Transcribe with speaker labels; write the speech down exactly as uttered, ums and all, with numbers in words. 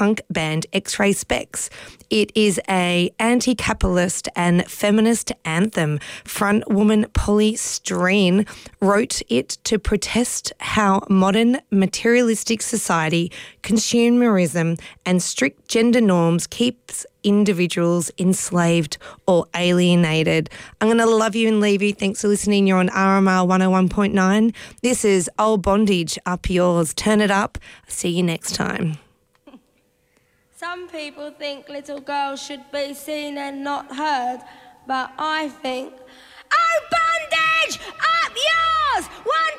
Speaker 1: punk band X-Ray Specs. It is a anti-capitalist and feminist anthem. Frontwoman Polly Streen wrote it to protest how modern materialistic society, consumerism and strict gender norms keeps individuals enslaved or alienated. I'm going to love you and leave you. Thanks for listening. You're on R M R one oh one point nine. This is Old Bondage, Up Yours. Turn it up. See you next time.
Speaker 2: Some people think little girls should be seen and not heard, but I think, oh, bondage, up yours! One,